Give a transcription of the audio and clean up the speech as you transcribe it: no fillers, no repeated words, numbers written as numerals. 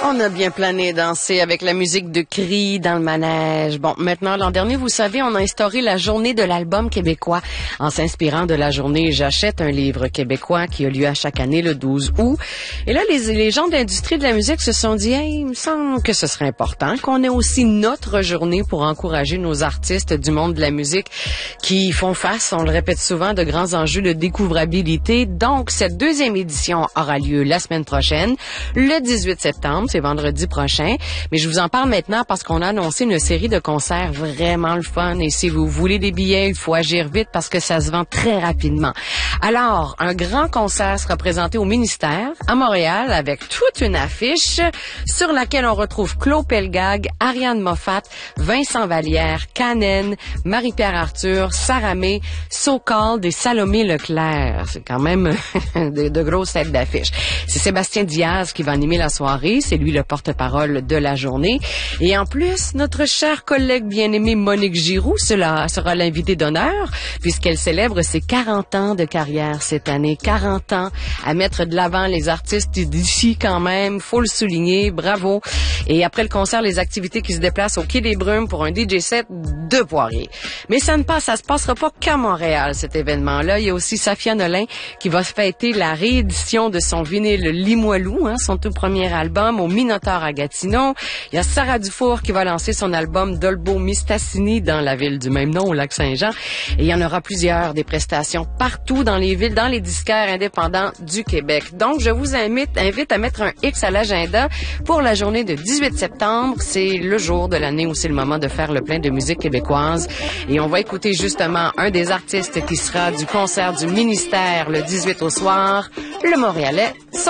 On a bien plané et dansé avec la musique de Cri dans le manège. Bon, maintenant, l'an dernier, vous savez, on a instauré la journée de l'album québécois. En s'inspirant de la journée J'achète un livre québécois qui a lieu à chaque année le 12 août. Et là, les gens de l'industrie de la musique se sont dit, hey, il me semble que ce serait important qu'on ait aussi notre journée pour encourager nos artistes du monde de la musique qui font face, on le répète souvent, de grands enjeux de découvrabilité. Donc, cette deuxième édition aura lieu la semaine prochaine, le 18 septembre, c'est vendredi prochain. Mais je vous en parle maintenant parce qu'on a annoncé une série de concerts vraiment le fun. Et si vous voulez des billets, il faut agir vite parce que ça se vend très rapidement. Alors, un grand concert sera présenté au ministère à Montréal avec toute une affiche sur laquelle on retrouve Claude Pelgag, Ariane Moffat, Vincent Vallière, Canen, Marie-Pierre Arthur, Sarah May, So-Called et Salomé Leclerc. C'est quand même de grosses têtes d'affiche. C'est Sébastien Diaz qui va animer la soirée. C'est lui le porte-parole de la journée. Et en plus, notre chère collègue bien-aimée Monique Giroux sera l'invitée d'honneur puisqu'elle célèbre ses 40 ans de carrière cette année. 40 ans à mettre de l'avant les artistes d'ici quand même. Faut le souligner. Bravo. Et après le concert, les activités qui se déplacent au Quai des Brumes pour un DJ set de Poirier. Mais ça se passera pas qu'à Montréal, cet événement-là. Il y a aussi Safia Nolin qui va fêter la réédition de son vinyle Limoilou, son tout premier album, au Minotaure à Gatineau. Il y a Sarah Dufour qui va lancer son album Dolbo Mistassini dans la ville du même nom, au Lac-Saint-Jean. Et il y en aura plusieurs, des prestations partout dans les villes, dans les disquaires indépendants du Québec. Donc, je vous invite à mettre un X à l'agenda pour la journée de 18 septembre. C'est le jour de l'année où c'est le moment de faire le plein de musique québécoise. Et on va écouter justement un des artistes qui sera du concert du ministère le 18 au soir, le Montréalais